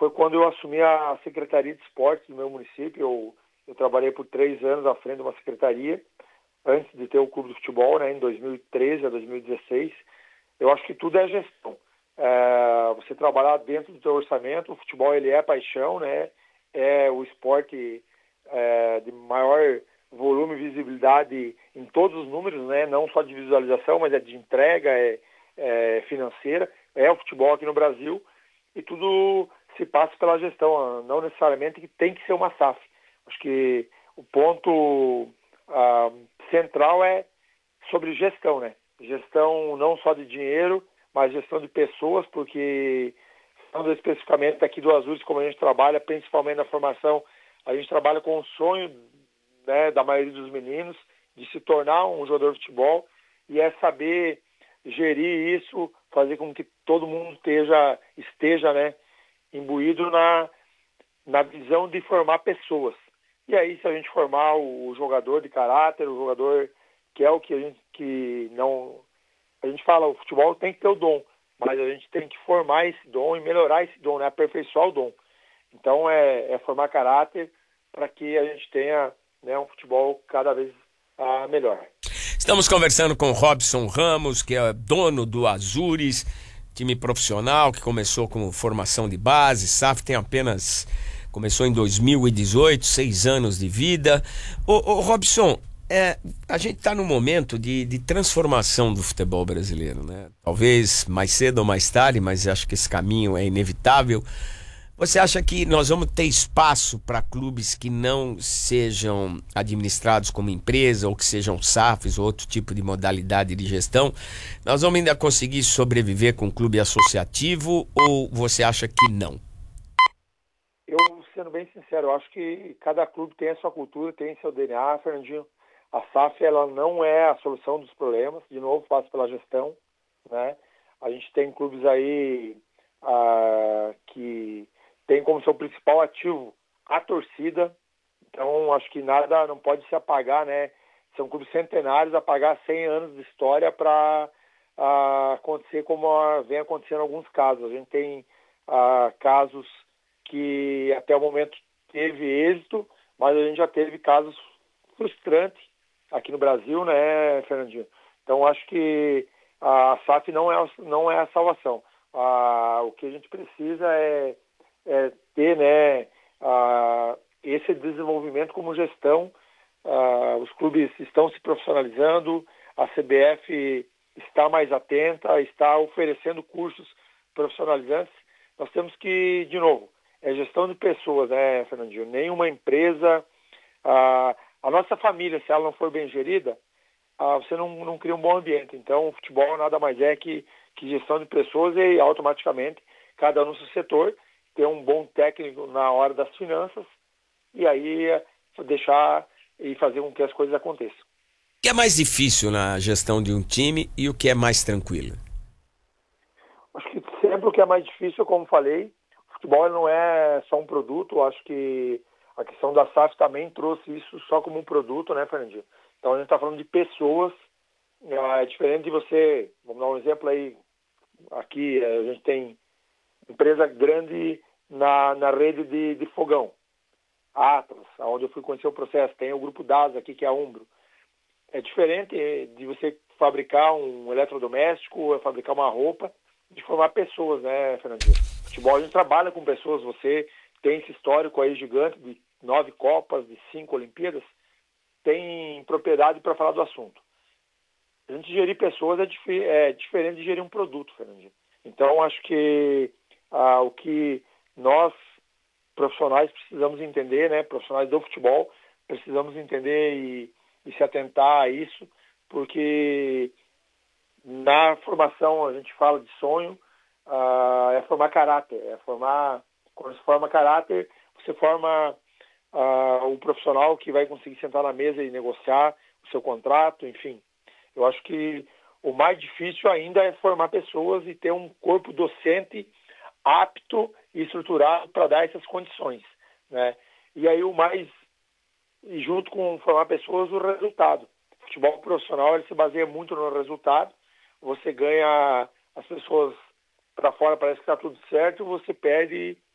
foi quando eu assumi a Secretaria de Esportes do meu município. Eu trabalhei por 3 anos à frente de uma secretaria, antes de ter o clube de futebol, né, em 2013 a 2016. Eu acho que tudo é gestão. Você trabalhar dentro do seu orçamento, o futebol ele é paixão, né? É o esporte de maior volume e visibilidade em todos os números, né? Não só de visualização, mas é de entrega, é financeira. É o futebol aqui no Brasil e tudo se passa pela gestão, não necessariamente que tem que ser uma SAF. Acho que o ponto central é sobre gestão, né? Gestão não só de dinheiro, mas gestão de pessoas, porque falando especificamente aqui do Azures, como a gente trabalha, principalmente na formação, a gente trabalha com o sonho, né, da maioria dos meninos de se tornar um jogador de futebol, e é saber gerir isso, fazer com que todo mundo esteja, né, imbuído na visão de formar pessoas. E aí, se a gente formar o jogador de caráter, o jogador que é o que a gente fala, o futebol tem que ter o dom, mas a gente tem que formar esse dom e melhorar esse dom, né? Aperfeiçoar o dom. Então, é formar caráter para que a gente tenha, né, um futebol cada vez melhor. Estamos conversando com o Robson Ramos, que é dono do Azures, time profissional que começou com formação de base. SAF começou em 2018, 6 anos de vida. Ô Robson, a gente está num momento de transformação do futebol brasileiro, né? Talvez mais cedo ou mais tarde, mas acho que esse caminho é inevitável. Você acha que nós vamos ter espaço para clubes que não sejam administrados como empresa ou que sejam SAFs ou outro tipo de modalidade de gestão? Nós vamos ainda conseguir sobreviver com um clube associativo ou você acha que não? Eu, sendo bem sincero, eu acho que cada clube tem a sua cultura, tem seu DNA, Fernandinho. A SAF, ela não é a solução dos problemas, de novo, passa pela gestão, né? A gente tem clubes aí que tem como seu principal ativo a torcida, então acho que nada não pode se apagar, né? São clubes centenários, apagar 100 anos de história para acontecer como vem acontecendo em alguns casos. A gente tem casos que até o momento teve êxito, mas a gente já teve casos frustrantes aqui no Brasil, né, Fernandinho? Então, acho que a SAF não é a salvação. O que a gente precisa é ter, né, esse desenvolvimento como gestão. Os clubes estão se profissionalizando, a CBF está mais atenta, está oferecendo cursos profissionalizantes. Nós temos que, de novo, gestão de pessoas, né, Fernandinho? Nenhuma empresa... A nossa família, se ela não for bem gerida, você não cria um bom ambiente. Então, o futebol nada mais é que gestão de pessoas e automaticamente, cada um no seu setor, ter um bom técnico na hora das finanças e aí deixar e fazer com que as coisas aconteçam. O que é mais difícil na gestão de um time e o que é mais tranquilo? Acho que sempre o que é mais difícil, como falei, o futebol não é só um produto. Acho que a questão da SAF também trouxe isso só como um produto, né, Fernandinho? Então a gente está falando de pessoas, é diferente de você, vamos dar um exemplo aí, aqui a gente tem empresa grande na rede de fogão, Atlas, onde eu fui conhecer o processo, tem o grupo DAS aqui, que é a Umbro. É diferente de você fabricar um eletrodoméstico, fabricar uma roupa, de formar pessoas, né, Fernandinho? Futebol, a gente trabalha com pessoas, você tem esse histórico aí gigante de 9 Copas, de 5 Olimpíadas, tem propriedade para falar do assunto. A gente gerir pessoas é diferente de gerir um produto, Fernandinho. Então, acho que o que nós, profissionais, precisamos entender, né, profissionais do futebol, precisamos entender e se atentar a isso, porque na formação a gente fala de sonho, é formar caráter, quando se forma caráter, você forma um profissional que vai conseguir sentar na mesa e negociar o seu contrato, enfim. Eu acho que o mais difícil ainda é formar pessoas e ter um corpo docente apto e estruturado para dar essas condições, né? E aí e junto com formar pessoas, o resultado. O futebol profissional ele se baseia muito no resultado. Você ganha as pessoas para fora, parece que está tudo certo, você perde